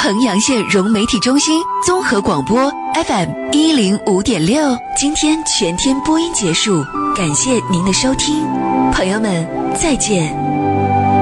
衡阳县融媒体中心综合广播 FM105.6。今天全天播音结束，感谢您的收听，朋友们再见。